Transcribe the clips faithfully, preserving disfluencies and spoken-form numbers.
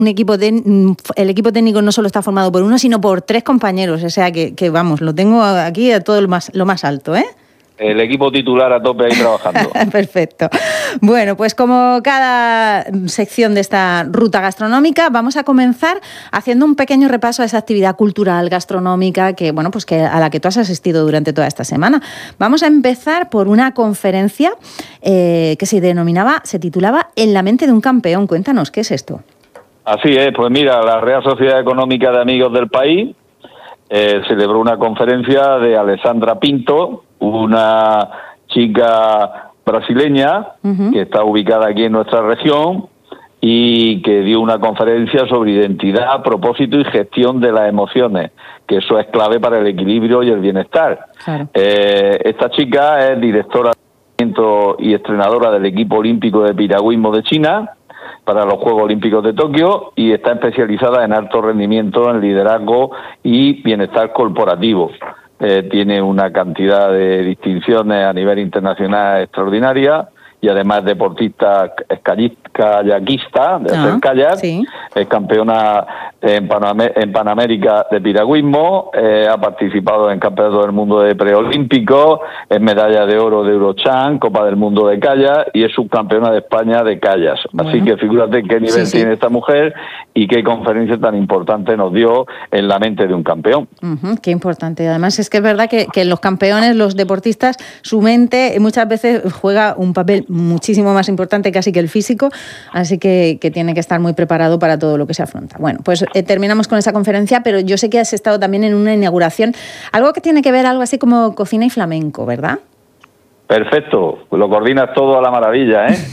un equipo de, el equipo técnico no solo está formado por uno, sino por tres compañeros. O sea que, que vamos, lo tengo aquí a todo lo más, lo más alto, ¿eh? El equipo titular a tope ahí trabajando. Perfecto. Bueno, pues como cada sección de esta ruta gastronómica, vamos a comenzar haciendo un pequeño repaso a esa actividad cultural gastronómica que, bueno, pues que a la que tú has asistido durante toda esta semana. Vamos a empezar por una conferencia eh, que se denominaba, se titulaba En la mente de un campeón. Cuéntanos, ¿qué es esto? Así es, pues mira, la Real Sociedad Económica de Amigos del País eh, celebró una conferencia de Alessandra Pinto, una chica brasileña uh-huh. que está ubicada aquí en nuestra región y que dio una conferencia sobre identidad, propósito y gestión de las emociones, que eso es clave para el equilibrio y el bienestar. Claro. Eh, esta chica es directora y entrenadora del equipo olímpico de piragüismo de China para los Juegos Olímpicos de Tokio y está especializada en alto rendimiento, en liderazgo y bienestar corporativo. Eh, tiene una cantidad de distinciones a nivel internacional extraordinaria y además deportista kayakista de hacer kayak, sí. Es campeona en, Panam- en Panamérica de piragüismo, eh, ha participado en Campeonatos del Mundo de Preolímpicos, es medalla de oro de Eurochan, Copa del Mundo de kayak y es subcampeona de España de kayak. Bueno. Así que figúrate qué nivel sí, tiene sí. esta mujer y qué conferencia tan importante nos dio en la mente de un campeón. Uh-huh, qué importante. Además es que es verdad que, que los campeones, los deportistas, su mente muchas veces juega un papel muchísimo más importante casi que el físico, así que, que tiene que estar muy preparado para todo lo que se afronta. Bueno, pues eh, terminamos con esa conferencia, pero yo sé que has estado también en una inauguración, algo que tiene que ver algo así como cocina y flamenco, ¿verdad? Perfecto, lo coordinas todo a la maravilla, ¿eh?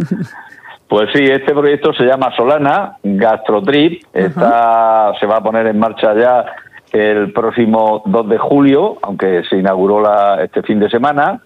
Pues sí, este proyecto se llama Solana Gastrotrip, está, uh-huh. se va a poner en marcha ya el próximo dos de julio, aunque se inauguró la, este fin de semana,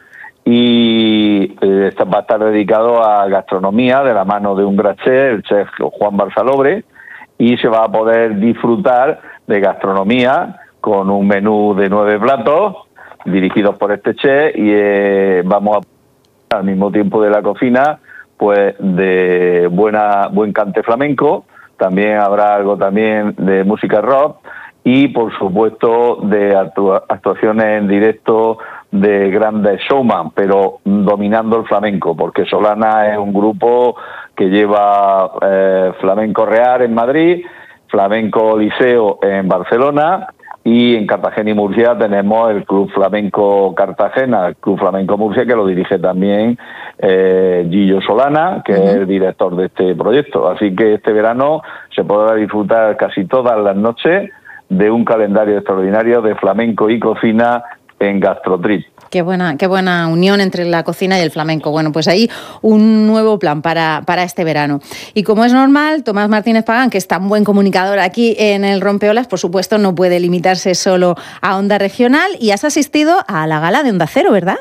y eh, va a estar dedicado a gastronomía de la mano de un gran chef, el chef Juan Barsalobre, y se va a poder disfrutar de gastronomía con un menú de nueve platos dirigidos por este chef y eh, vamos a al mismo tiempo de la cocina pues de buena buen cante flamenco, también habrá algo también de música rock y por supuesto de actua- actuaciones en directo de grandes showman, pero dominando el flamenco, porque Solana es un grupo que lleva eh, Flamenco Real en Madrid, Flamenco Liceo en Barcelona y en Cartagena y Murcia tenemos el Club Flamenco Cartagena, el Club Flamenco Murcia, que lo dirige también eh, Gillo Solana, que uh-huh. es el director de este proyecto. Así que este verano se podrá disfrutar casi todas las noches de un calendario extraordinario de flamenco y cocina en Gastrotrip. Qué buena, qué buena unión entre la cocina y el flamenco. Bueno, pues ahí un nuevo plan para, para este verano. Y como es normal, Tomás Martínez Pagán, que es tan buen comunicador aquí en el Rompeolas, por supuesto no puede limitarse solo a Onda Regional y has asistido a la gala de Onda Cero, ¿verdad?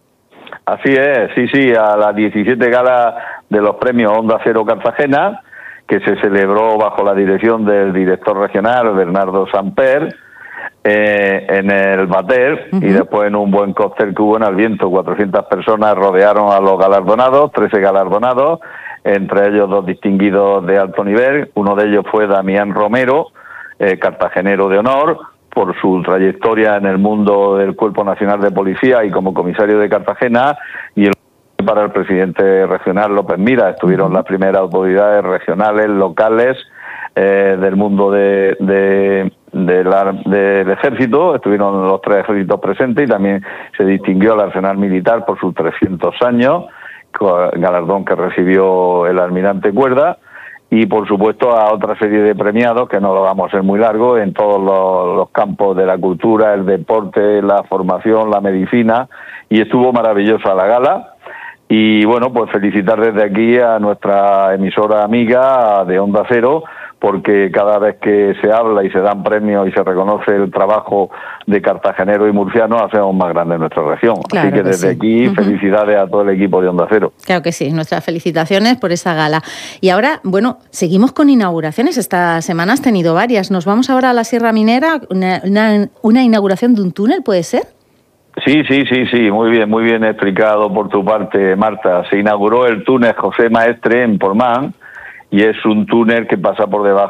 Así es, sí, sí, a las diecisiete galas de los premios Onda Cero Cartagena, que se celebró bajo la dirección del director regional, Bernardo Samper, Eh, en el Bater uh-huh. y después en un buen cóctel que hubo en Alviento. cuatrocientas personas rodearon a los galardonados, trece galardonados, entre ellos dos distinguidos de alto nivel. Uno de ellos fue Damián Romero, eh, cartagenero de honor, por su trayectoria en el mundo del Cuerpo Nacional de Policía y como comisario de Cartagena, y el para el presidente regional López Mira. Estuvieron uh-huh. las primeras autoridades regionales, locales, eh, del mundo de... de De la, del ejército, estuvieron los tres ejércitos presentes y también se distinguió al Arsenal Militar por sus trescientos años, galardón que recibió el almirante Cuerda, y por supuesto a otra serie de premiados, que no lo vamos a hacer muy largo, en todos los, los campos de la cultura, el deporte, la formación, la medicina, y estuvo maravillosa la gala. Y bueno, pues felicitar desde aquí a nuestra emisora amiga de Onda Cero, porque cada vez que se habla y se dan premios y se reconoce el trabajo de cartagenero y murciano, hacemos más grande nuestra región. Claro. Así que, que desde sí. aquí, uh-huh. felicidades a todo el equipo de Onda Cero. Claro que sí, nuestras felicitaciones por esa gala. Y ahora, bueno, seguimos con inauguraciones. Esta semana has tenido varias. Nos vamos ahora a la Sierra Minera, una, una, una inauguración de un túnel, ¿puede ser? Sí, sí, sí, sí, muy bien, muy bien explicado por tu parte, Marta. Se inauguró el túnel José Maestre en Portmán, y es un túnel que pasa por debajo